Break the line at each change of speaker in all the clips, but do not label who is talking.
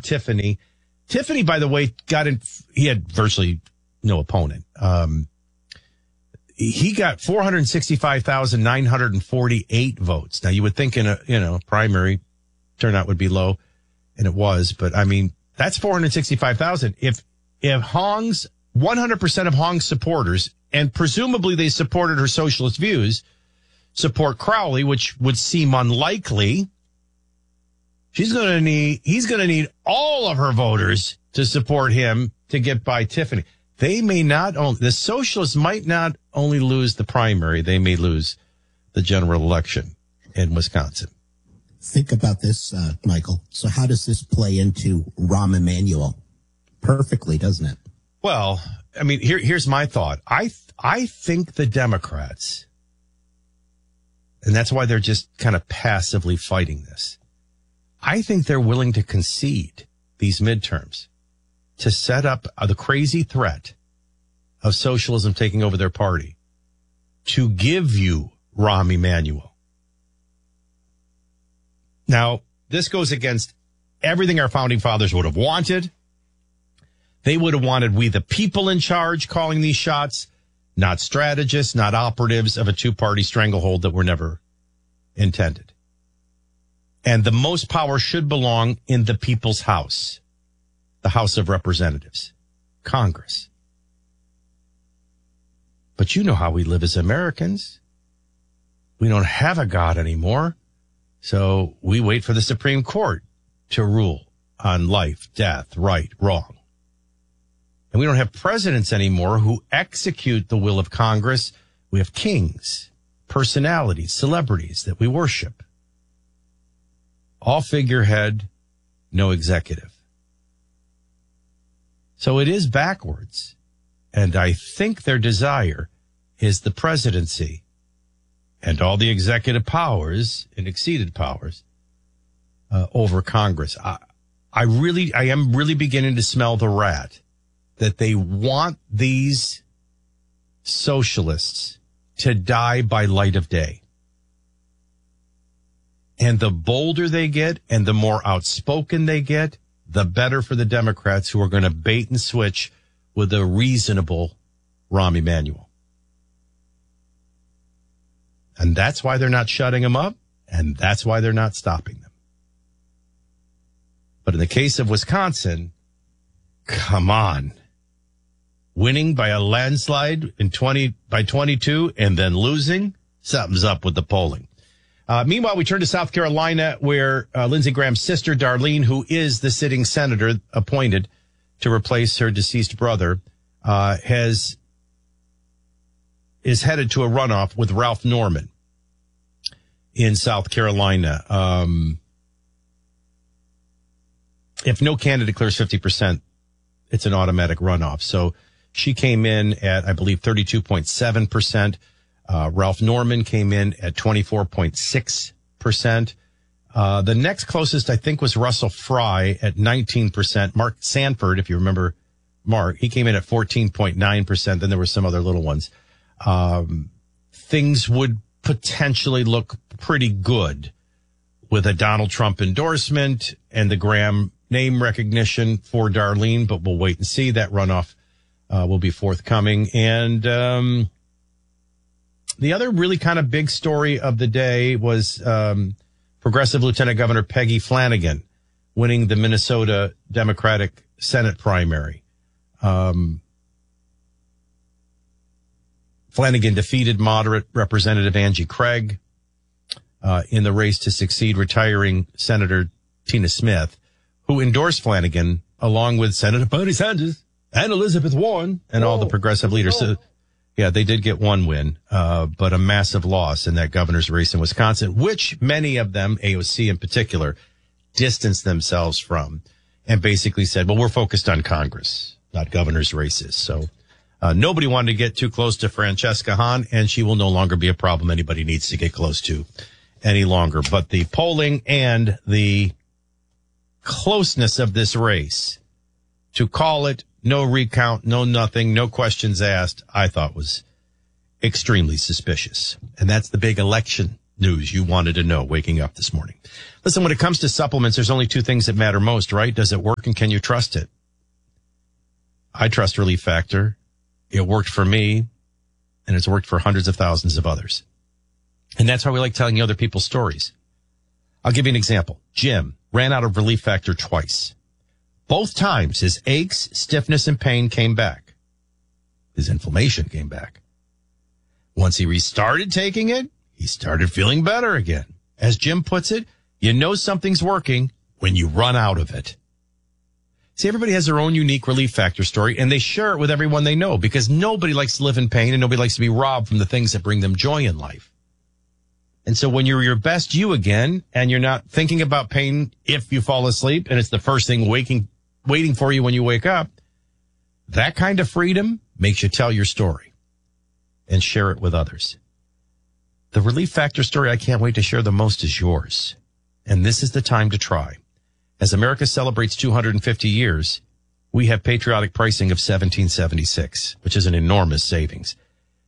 Tiffany. Tiffany, by the way, he had virtually no opponent. He got 465,948 votes. Now, you would think in a primary turnout would be low, and it was, but I mean, that's 465,000. If Hong's 100% of Hong's supporters, and presumably they supported her socialist views, support Crowley, which would seem unlikely, he's going to need all of her voters to support him to get by Tiffany. The socialists might not only lose the primary, they may lose the general election in Wisconsin.
Think about this, Michael. So how does this play into Rahm Emanuel? Perfectly, doesn't it?
Well, I mean, here's my thought. I think the Democrats, and that's why they're just kind of passively fighting this, I think they're willing to concede these midterms to set up the crazy threat of socialism taking over their party to give you Rahm Emanuel. Now, this goes against everything our founding fathers would have wanted. They would have wanted we the people in charge calling these shots, not strategists, not operatives of a two-party stranglehold that were never intended. And the most power should belong in the people's house, the House of Representatives, Congress. But you know how we live as Americans. We don't have a God anymore. So we wait for the Supreme Court to rule on life, death, right, wrong. And we don't have presidents anymore who execute the will of Congress. We have kings, personalities, celebrities that we worship. All figurehead, no executive. So it is backwards. And I think their desire is the presidency and all the executive powers and exceeded powers over Congress. I am really beginning to smell the rat that they want these socialists to die by light of day. And the bolder they get and the more outspoken they get, the better for the Democrats who are going to bait and switch with a reasonable Rahm Emanuel. And that's why they're not shutting them up, and that's why they're not stopping them. But in the case of Wisconsin, come on. Winning by a landslide by 22 and then losing, something's up with the polling. Meanwhile, we turn to South Carolina, where Lindsey Graham's sister, Darlene, who is the sitting senator appointed to replace her deceased brother, is headed to a runoff with Ralph Norman in South Carolina. If no candidate clears 50%, it's an automatic runoff. So she came in at, I believe, 32.7%. Ralph Norman came in at 24.6%. The next closest, I think, was Russell Fry at 19%. Mark Sanford, if you remember Mark, he came in at 14.9%. Then there were some other little ones. Things would potentially look pretty good with a Donald Trump endorsement and the Graham name recognition for Darlene, but we'll wait and see. That runoff will be forthcoming. And the other really kind of big story of the day was Progressive Lieutenant Governor Peggy Flanagan winning the Minnesota Democratic Senate primary. Flanagan defeated moderate Representative Angie Craig in the race to succeed retiring Senator Tina Smith, who endorsed Flanagan along with Senator Bernie Sanders and Elizabeth Warren and all the progressive leaders. So, yeah, they did get one win, but a massive loss in that governor's race in Wisconsin, which many of them, AOC in particular, distanced themselves from and basically said, well, we're focused on Congress, not governor's races. So nobody wanted to get too close to Francesca Hahn, and she will no longer be a problem anybody needs to get close to any longer. But the polling and the closeness of this race, to call it no recount, no nothing, no questions asked, I thought was extremely suspicious. And that's the big election news you wanted to know waking up this morning. Listen, when it comes to supplements, there's only two things that matter most, right? Does it work and can you trust it? I trust Relief Factor. It worked for me, and it's worked for hundreds of thousands of others. And that's why we like telling you other people's stories. I'll give you an example. Jim ran out of Relief Factor twice. Both times his aches, stiffness, and pain came back. His inflammation came back. Once he restarted taking it, he started feeling better again. As Jim puts it, you know something's working when you run out of it. See, everybody has their own unique Relief Factor story, and they share it with everyone they know because nobody likes to live in pain and nobody likes to be robbed from the things that bring them joy in life. And so when you're your best you again, and you're not thinking about pain if you fall asleep, and it's the first thing waiting for you when you wake up, that kind of freedom makes you tell your story and share it with others. The Relief Factor story I can't wait to share the most is yours. And this is the time to try. As America celebrates 250 years, we have patriotic pricing of $17.76, which is an enormous savings.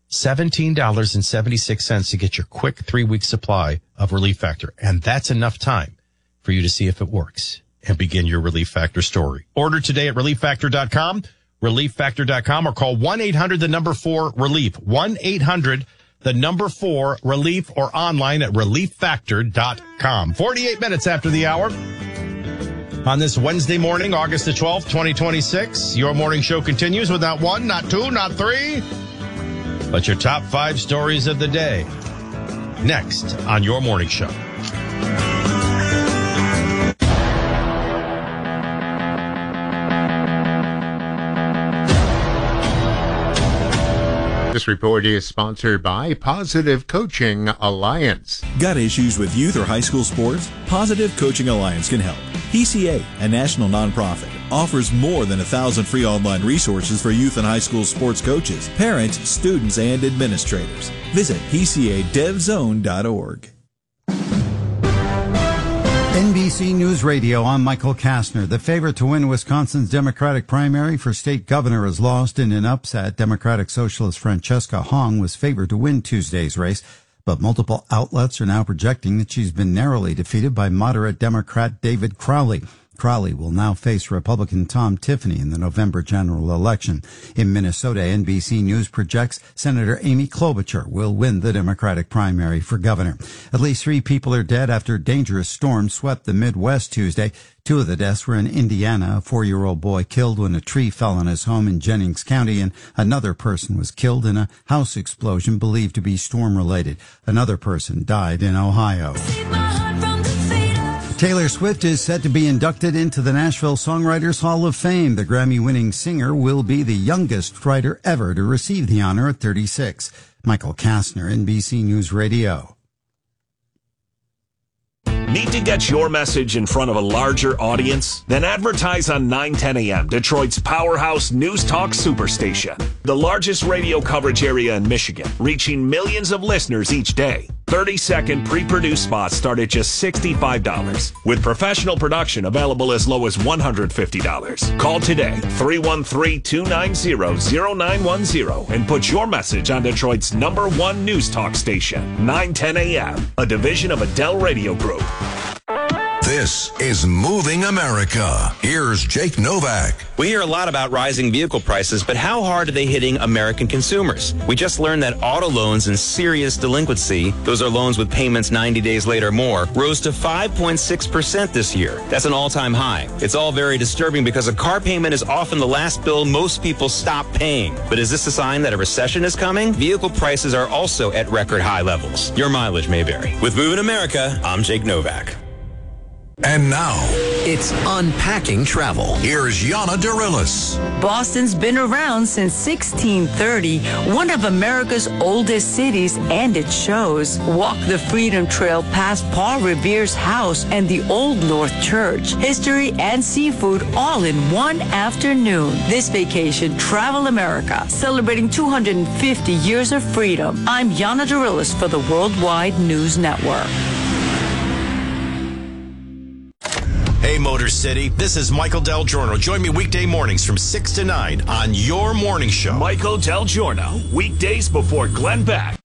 $17.76 to get your quick 3-week supply of Relief Factor. And that's enough time for you to see if it works and begin your Relief Factor story. Order today at ReliefFactor.com, ReliefFactor.com, or call 1-800-4-RELIEF, 1-800-4-RELIEF, or online at ReliefFactor.com. 48 minutes after the hour. On this Wednesday morning, August the 12th, 2026, your morning show continues with not one, not two, not three, but your top 5 stories of the day. Next on your morning show.
This report is sponsored by Positive Coaching Alliance.
Got issues with youth or high school sports? Positive Coaching Alliance can help. PCA, a national nonprofit, offers more than 1,000 free online resources for youth and high school sports coaches, parents, students, and administrators. Visit PCADevZone.org.
NBC News Radio, I'm Michael Kastner. The favorite to win Wisconsin's Democratic primary for state governor is lost in an upset. Democratic Socialist Francesca Hong was favored to win Tuesday's race, but multiple outlets are now projecting that she's been narrowly defeated by moderate Democrat David Crowley. Crowley will now face Republican Tom Tiffany in the November general election. In Minnesota, NBC News projects Senator Amy Klobuchar will win the Democratic primary for governor. At least 3 people are dead after a dangerous storm swept the Midwest Tuesday. 2 of the deaths were in Indiana. A 4-year-old boy killed when a tree fell on his home in Jennings County, and another person was killed in a house explosion believed to be storm-related. Another person died in Ohio. Taylor Swift is set to be inducted into the Nashville Songwriters Hall of Fame. The Grammy-winning singer will be the youngest writer ever to receive the honor at 36. Michael Kastner, NBC News Radio.
Need to get your message in front of a larger audience? Then advertise on 910 AM, Detroit's powerhouse news talk superstation. The largest radio coverage area in Michigan, reaching millions of listeners each day. 30-second pre-produced spots start at just $65, with professional production available as low as $150. Call today, 313-290-0910, and put your message on Detroit's #1 news talk station, 910 AM, a division of Adele Radio Group.
This is Moving America. Here's Jake Novak.
We hear a lot about rising vehicle prices, but how hard are they hitting American consumers? We just learned that auto loans and serious delinquency, those are loans with payments 90 days later or more, rose to 5.6% this year. That's an all-time high. It's all very disturbing because a car payment is often the last bill most people stop paying. But is this a sign that a recession is coming? Vehicle prices are also at record high levels. Your mileage may vary. With Moving America, I'm Jake Novak.
And now,
it's Unpacking Travel.
Here's Yana Darilis.
Boston's been around since 1630, one of America's oldest cities, and it shows. Walk the Freedom Trail past Paul Revere's house and the Old North Church. History and seafood all in one afternoon. This vacation, Travel America, celebrating 250 years of freedom. I'm Yana Darilis for the Worldwide News Network.
Hey, Motor City, this is Michael Del Giorno. Join me weekday mornings from 6 to 9 on your morning show.
Michael Del Giorno, weekdays before Glenn Beck